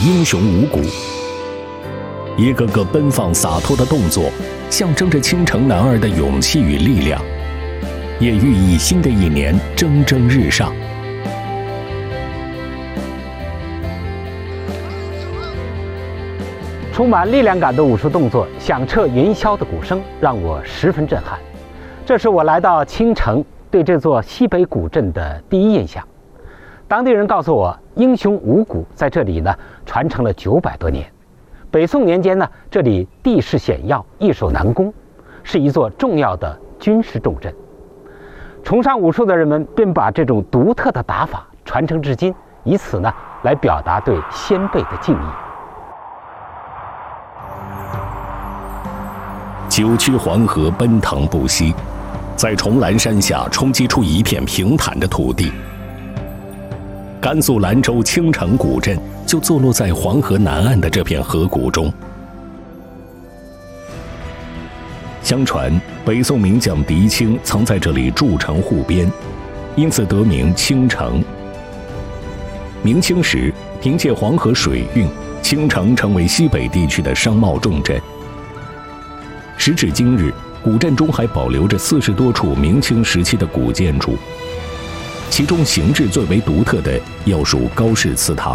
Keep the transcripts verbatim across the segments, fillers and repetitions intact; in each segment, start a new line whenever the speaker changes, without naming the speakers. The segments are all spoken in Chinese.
英雄五谷。一个个奔放洒脱的动作，象征着青城男儿的勇气与力量，也寓意新的一年蒸蒸日上。
充满力量感的武术动作，响彻云霄的鼓声，让我十分震撼。这是我来到青城对这座西北古镇的第一印象。当地人告诉我，英雄五谷在这里呢传承了九百多年。北宋年间呢，这里地势险要，易守难攻，是一座重要的军事重镇。崇尚武术的人们便把这种独特的打法传承至今，以此呢来表达对先辈的敬意。
九曲黄河奔腾不息，在重岚山下冲击出一片平坦的土地。甘肃兰州青城古镇就坐落在黄河南岸的这片河谷中。相传北宋名将狄青曾在这里筑城护边，因此得名青城。明清时，凭借黄河水运，青城成为西北地区的商贸重镇。时至今日，古镇中还保留着四十多处明清时期的古建筑，其中形制最为独特的要数高氏祠堂。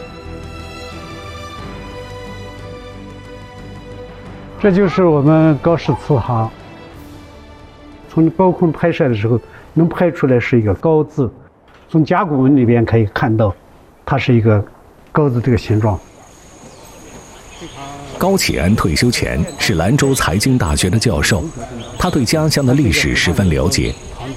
这就是我们高氏祠堂。从高空拍摄的时候，能拍出来是一个高字，从甲骨文里边可以看到，它是一个高字这个形状。
高启安退休前是兰州财经大学的教授，他对家乡的历史十分了解。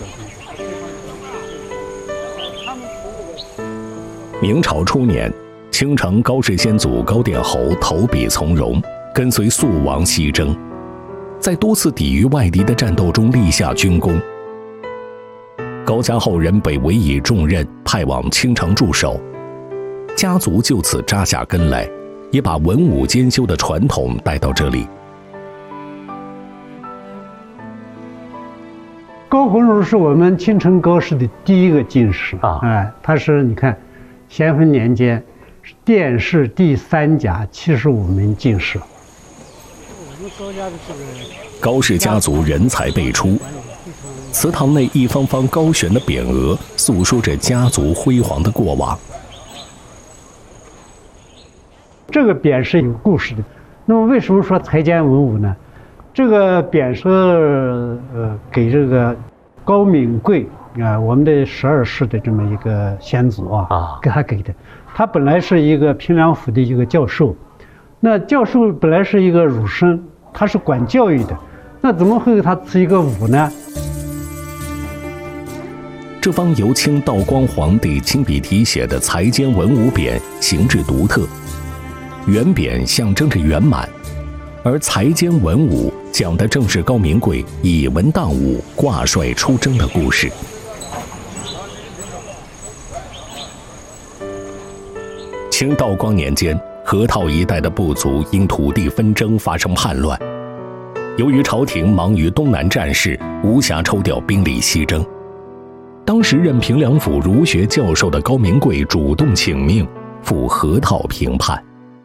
明朝初年，青城高氏先祖高殿侯投笔从戎，跟随肃王西征，在多次抵御外敌的战斗中立下军功。高家后人被委以重任，派往青城驻守，家族就此扎下根来，也把文武兼修的传统带到这里。
高鸿儒是我们青城高氏的第一个进士啊，哎，他是你看，咸丰年间，殿试第三甲七十五名进士。
高氏家族人才辈出，祠堂内一方方高悬的匾额，诉说着家族辉煌的过往。
这个匾是有故事的。那么为什么说才兼文武呢？这个匾是呃给这个高敏贵啊、呃，我们的十二世的这么一个先祖啊，啊给他给的。他本来是一个平凉府的一个教授，那教授本来是一个儒生，他是管教育的，那怎么会给他赐一个武呢？
这方由清道光皇帝亲笔题写的才兼文武匾形制独特。圆匾象征着圆满，而才兼文武讲的正是高明贵以文当武、挂帅出征的故事。清道光年间，河套一带的部族因土地纷争发生叛乱，由于朝廷忙于东南战事，无暇抽调兵力西征。当时任平凉府儒学教授的高明贵主动请命，赴河套平叛。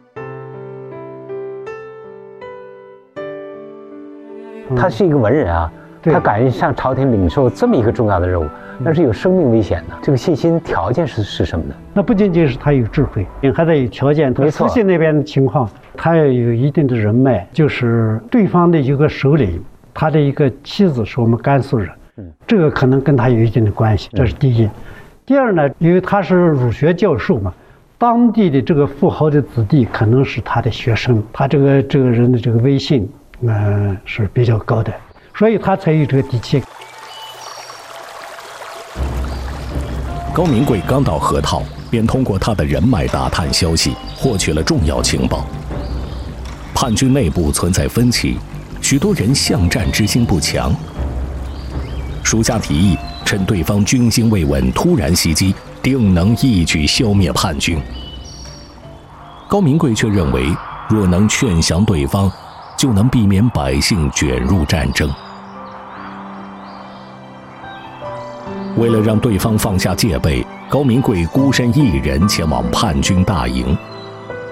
他是一个文人啊，他敢于向朝廷领受这么一个重要的任务，那是有生命危险的。这个信心条件是是什么呢？
那不仅仅是他有智慧，还得有条件。他慈禧那边的情况，他要有一定的人脉，就是对方的一个首领，他的一个妻子是我们甘肃人，嗯，这个可能跟他有一定的关系，这是第一。嗯、第二呢，因为他是儒学教授嘛，当地的这个富豪的子弟可能是他的学生，他这个这个人的这个威信。呃，是比较高的，所以他才有这个底气。
高明贵刚到河套，便通过他的人脉打探消息，获取了重要情报。叛军内部存在分歧，许多人巷战之心不强。属下提议，趁对方军心未稳，突然袭击，定能一举消灭叛军。高明贵却认为，若能劝降对方，就能避免百姓卷入战争。为了让对方放下戒备，高明贵孤身一人前往叛军大营。